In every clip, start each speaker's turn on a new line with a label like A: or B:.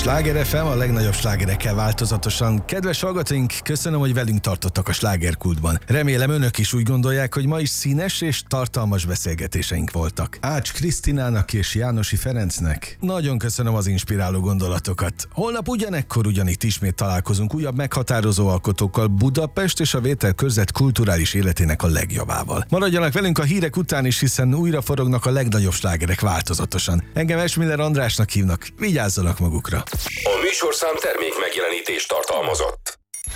A: Sláger FM, a legnagyobb slágerekkel változatosan. Kedves hallgatóink, köszönöm, hogy velünk tartottak a slágerkultban. Remélem önök is úgy gondolják, hogy ma is színes és tartalmas beszélgetéseink voltak. Ács Krisztinának és Jánosi Ferencnek nagyon köszönöm az inspiráló gondolatokat. Holnap ugyanekkor ugyanitt ismét találkozunk újabb meghatározó alkotókkal, Budapest és a Vételkörzet kulturális életének a legjobbával. Maradjanak velünk a hírek után is, hiszen újra forognak a legnagyobb slágerek változatosan. Engem Esmiller Andrásnak hívnak, vigyázzanak magukra.
B: A műsorszám termék megjelenítést tartalmazott.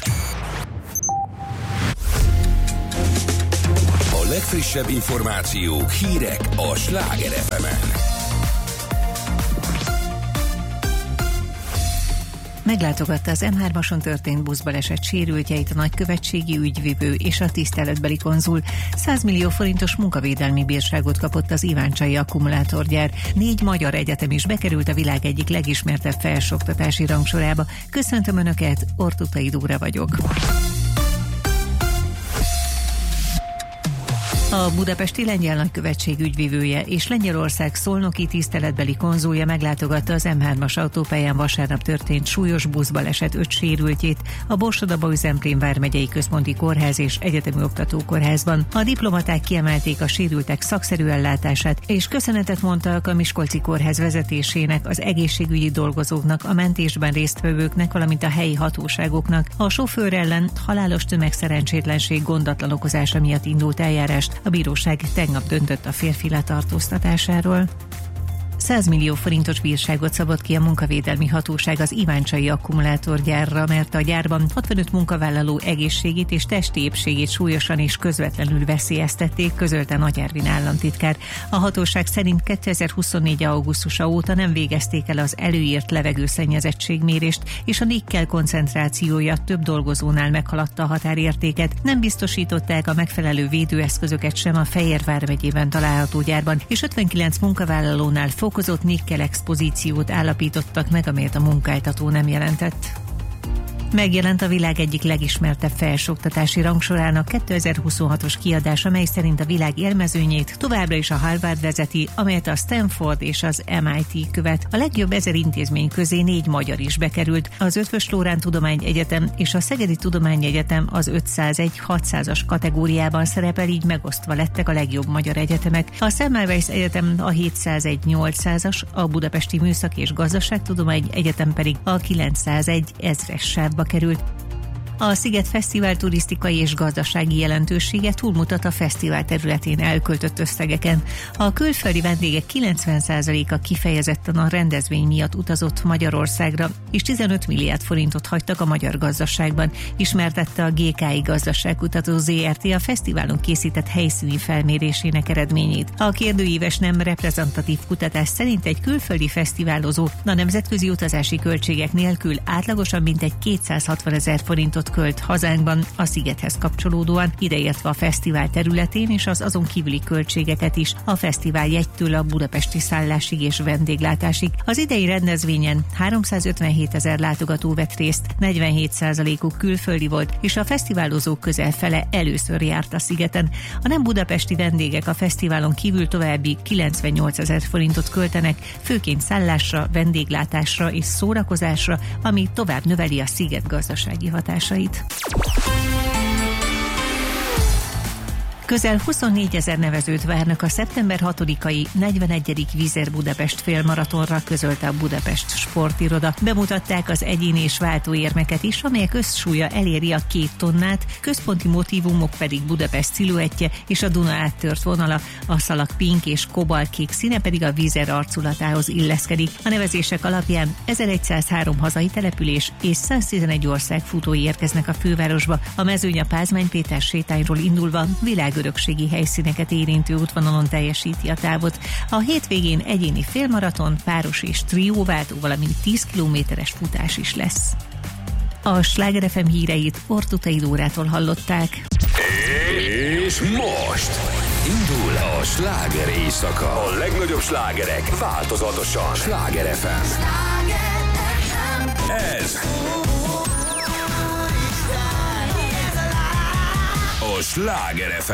B: A legfrissebb információk, hírek a Sláger FM-en.
C: Meglátogatta az M3-ason történt buszbaleset sérültjeit a nagykövetségi ügyvivő és a tiszteletbeli konzul. 100 millió forintos munkavédelmi bírságot kapott az iváncsai akkumulátorgyár. 4 magyar egyetem is bekerült a világ egyik legismertebb felsőoktatási rangsorába. Köszöntöm Önöket, Ortutai Dóra vagyok. A budapesti lengyel nagykövetség ügyvivője és Lengyelország szolnoki tiszteletbeli konzulja meglátogatta az M3-as autópályán vasárnap történt súlyos buszbaleset 5 sérültjét a Borsod-Abaúj-Zemplén vármegyei központi kórház és egyetemi oktatókórházban. A diplomaták kiemelték a sérültek szakszerű ellátását, és köszönetet mondtak a Miskolci kórház vezetésének, az egészségügyi dolgozóknak, a mentésben résztvevőknek, valamint a helyi hatóságoknak. A sofőr ellen halálos tömegszerencsétlenség gondatlan okozása miatt indult eljárást. A bíróság tegnap döntött a férfi letartóztatásáról. 100 millió forintos bírságot szabott ki a munkavédelmi hatóság az iváncsai akkumulátorgyárra, mert a gyárban 65 munkavállaló egészségét és testi épségét súlyosan és közvetlenül veszélyeztették, közölte Nagy Ervin államtitkár. A hatóság szerint 2024. augusztusa óta nem végezték el az előírt levegőszennyezettségmérést, és a nikkel koncentrációja több dolgozónál meghaladta a határértéket. Nem biztosították a megfelelő védőeszközöket sem a Fejér vármegyében található gyárban, és 59 munkavállalónál fokozott nikkel expozíciót állapítottak meg, amelyet a munkáltató nem jelentett. Megjelent a világ egyik legismertebb felsőoktatási rangsorának 2026-os kiadása, mely szerint a világ élmezőnyét továbbra is a Harvard vezeti, amelyet a Stanford és az MIT követ. A legjobb 1000 intézmény közé 4 magyar is bekerült. Az Eötvös Loránd Tudományegyetem és a Szegedi Tudományegyetem az 501-600-as kategóriában szerepel, így megosztva lettek a legjobb magyar egyetemek. A Semmelweis Egyetem a 701-800-as, a Budapesti Műszaki és Gazdaságtudomány Egyetem pedig a 901 ezres sávba került. A Sziget Fesztivál turisztikai és gazdasági jelentősége túlmutat a fesztivál területén elköltött összegeken. A külföldi vendégek 90%-a kifejezetten a rendezvény miatt utazott Magyarországra, és 15 milliárd forintot hagytak a magyar gazdaságban, ismertette a GKI Gazdaságkutató ZRT a fesztiválon készített helyszíni felmérésének eredményét. A kérdőíves nem reprezentatív kutatás szerint egy külföldi fesztiválozó a nemzetközi utazási költségek nélkül átlagosan mintegy 260 000 forintot költ hazánkban a szigethez kapcsolódóan, ideértve a fesztivál területén és az azon kívüli költségeket is, a fesztivál jegytől a budapesti szállásig és vendéglátásig. Az idei rendezvényen 357 000 látogató vett részt, 47%-uk külföldi volt, és a fesztiválozók közel fele először járt a szigeten. A nem budapesti vendégek a fesztiválon kívül további 98 000 forintot költenek, főként szállásra, vendéglátásra és szórakozásra, ami tovább növeli a sziget gazdasági hatásait. Közel 24 000 nevezőt várnak a szeptember 6-ai 41. Vizer Budapest félmaratonra, közölte a Budapest Sportiroda. Bemutatták az egyéni és váltóérmeket is, amelyek összsúlya eléri a 2 tonnát, központi motívumok pedig Budapest sziluettje és a Duna áttört vonala, a szalag pink és kobaltkék színe pedig a Vizer arculatához illeszkedik. A nevezések alapján 1103 hazai település és 111 ország futói érkeznek a fővárosba. A mezőny a Pázmány Péter sétányról indulva világörökségi helyszíneket érintő útvonalon teljesíti a távot. A hétvégén egyéni félmaraton, páros és trióváltó, valamint 10 kilométeres futás is lesz. A Sláger FM híreit Ortutai Dórától hallották.
B: És most indul a sláger éjszaka. A legnagyobb slágerek változatosan. Sláger FM. Ez a Sláger FM.